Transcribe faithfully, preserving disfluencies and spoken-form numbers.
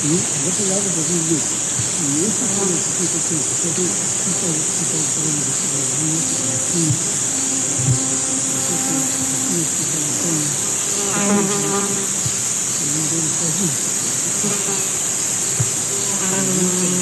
你我是来的这个有，有时候这个这个这个这个这个这个这个这个嗯，这是这是这个这个我们这个靠近。